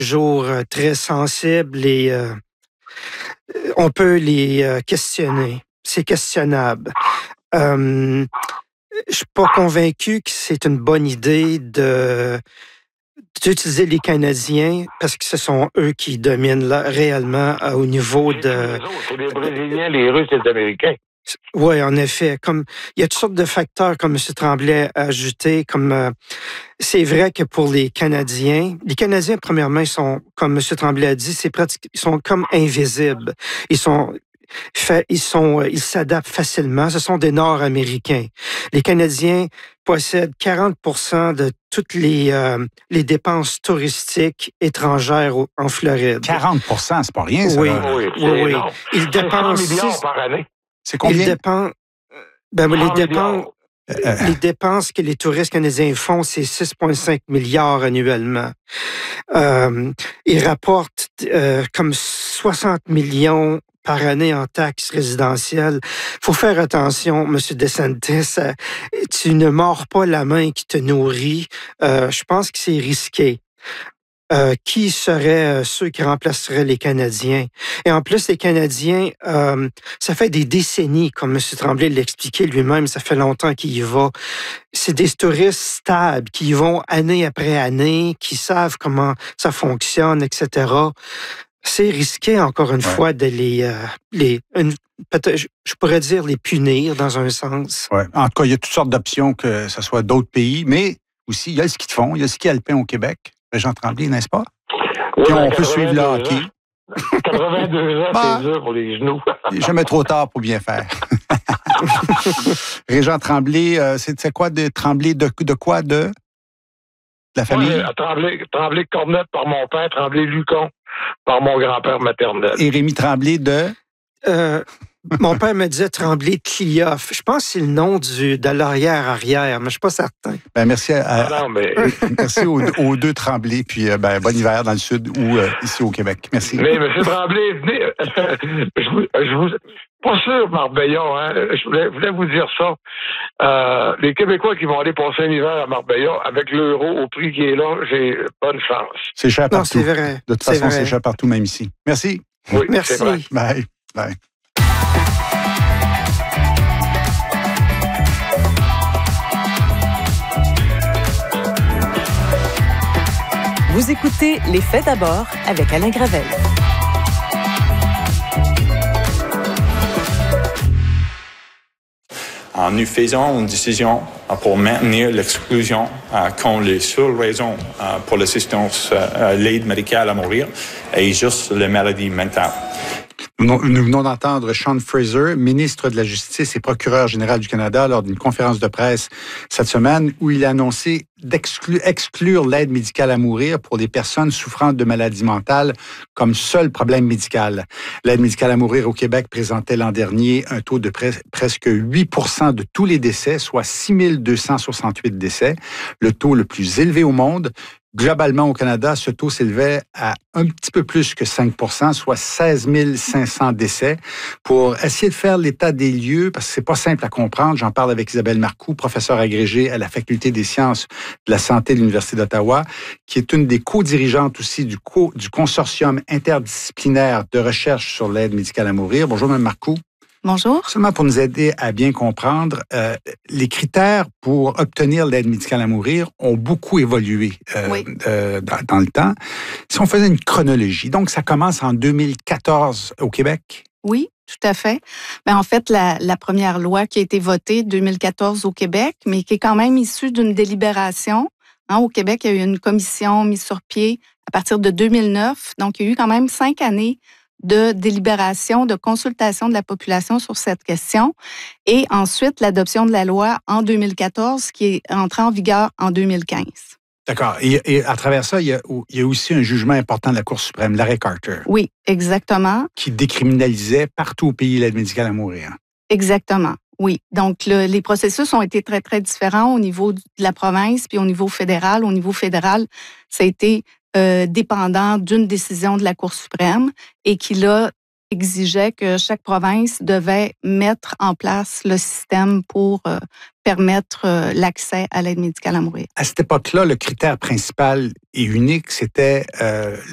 toujours très sensibles et on peut les questionner. C'est questionnable. Je suis pas convaincu que c'est une bonne idée d'utiliser les Canadiens parce que ce sont eux qui dominent là, réellement au niveau de... C'est les Brésiliens, les Russes et les Américains. Oui, en effet. Comme il y a toutes sortes de facteurs, comme M. Tremblay a ajouté, comme c'est vrai que pour les Canadiens, premièrement, ils sont, comme M. Tremblay a dit, ils sont comme invisibles. Ils s'adaptent facilement. Ce sont des Nord-Américains. Les Canadiens possèdent 40% de toutes les dépenses touristiques étrangères en Floride. 40%, c'est pas rien, ça. Oui, Oui. Ils dépensent 100 milliards par année. C'est combien? Les dépenses que les touristes canadiens font, c'est 6,5 milliards annuellement. Ils rapportent comme 60 millions par année en taxes résidentielles. Il faut faire attention, M. DeSantis. Tu ne mords pas la main qui te nourrit. Je pense que c'est risqué. Qui seraient ceux qui remplaceraient les Canadiens. Et en plus, les Canadiens, ça fait des décennies, comme M. Tremblay l'expliquait lui-même, ça fait longtemps qu'il y va. C'est des touristes stables qui y vont année après année, qui savent comment ça fonctionne, etc. C'est risqué, encore une fois, de peut-être, je pourrais dire les punir dans un sens. Ouais. En tout cas, il y a toutes sortes d'options, que ce soit d'autres pays, mais aussi, il y a le ski de fond, il y a le ski alpin au Québec. Régent Tremblay, n'est-ce pas? Oui, puis on peut suivre le hockey. 82 ans, c'est dur pour les genoux. Jamais trop tard pour bien faire. Régent Tremblay, c'est quoi de Tremblay? De quoi? De la famille? Oui, Tremblay Cornette par mon père, Tremblay Lucon par mon grand-père maternel. Et Rémi Tremblay de? Mon père me disait Tremblay Clioff. Je pense que c'est le nom de l'arrière-arrière, mais je ne suis pas certain. Ben, merci merci aux deux Tremblay, puis bon hiver dans le sud ou ici au Québec. Merci. Mais M. Tremblay, venez, je vous pas sûr, Marbella, hein, je voulais vous dire ça. Les Québécois qui vont aller passer un hiver à Marbella, avec l'euro au prix qui est là, j'ai bonne chance. C'est cher partout. Non, c'est vrai. De toute façon, c'est cher partout, même ici. Merci. Oui, merci. C'est vrai. Bye. Bye. Vous écoutez Les Faits d'abord avec Alain Gravel. Nous faisons une décision pour maintenir l'exclusion quand les seules raisons pour l'assistance, l'aide médicale à mourir est juste les maladies mentales. Nous venons d'entendre Sean Fraser, ministre de la Justice et procureur général du Canada, lors d'une conférence de presse cette semaine où il a annoncé d'exclure l'aide médicale à mourir pour les personnes souffrant de maladies mentales comme seul problème médical. L'aide médicale à mourir au Québec présentait l'an dernier un taux de presque 8% de tous les décès, soit 6 268 décès, le taux le plus élevé au monde. Globalement, au Canada, ce taux s'élevait à un petit peu plus que 5%, soit 16 500 décès. Pour essayer de faire l'état des lieux, parce que c'est pas simple à comprendre, j'en parle avec Isabelle Marcoux, professeure agrégée à la Faculté des sciences de la santé de l'Université d'Ottawa, qui est une des co-dirigeantes aussi du consortium interdisciplinaire de recherche sur l'aide médicale à mourir. Bonjour, Mme Marcoux. Bonjour. Seulement pour nous aider à bien comprendre, les critères pour obtenir l'aide médicale à mourir ont beaucoup évolué dans le temps. Si on faisait une chronologie, donc ça commence en 2014 au Québec? Oui, tout à fait. Ben, en fait, la première loi qui a été votée 2014 au Québec, mais qui est quand même issue d'une délibération. Au Québec, il y a eu une commission mise sur pied à partir de 2009. Donc, il y a eu quand même 5 années de délibération, de consultation de la population sur cette question. Et ensuite, l'adoption de la loi en 2014 qui est entrée en vigueur en 2015. D'accord. Et à travers ça, il y a aussi un jugement important de la Cour suprême, l'arrêt Carter. Oui, exactement. Qui décriminalisait partout au pays l'aide médicale à mourir. Exactement. Oui. Donc, les processus ont été très, très différents au niveau de la province puis au niveau fédéral. Au niveau fédéral, ça a été dépendant d'une décision de la Cour suprême et qui, là, exigeait que chaque province devait mettre en place le système pour permettre l'accès à l'aide médicale à mourir. À cette époque-là, le critère principal et unique, c'était